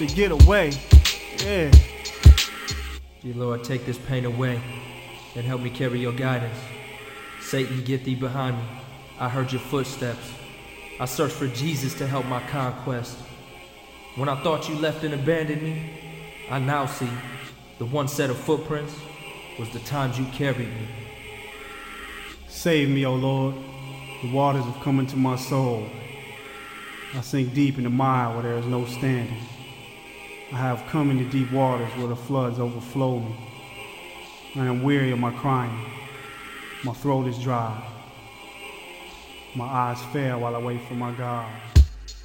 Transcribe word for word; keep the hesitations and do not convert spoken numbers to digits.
to get away. Yeah. Dear Lord, take this pain away and help me carry your guidance. Satan, get thee behind me. I heard your footsteps. I searched for Jesus to help my conquest. When I thought you left and abandoned me, I now see the one set of footprints was the times you carried me. Save me, O Lord. The waters have come into my soul. I sink deep in the mire where there is no standing. I have come into deep waters where the floods overflow me. I am weary of my crying. My throat is dry. My eyes fail while I wait for my God.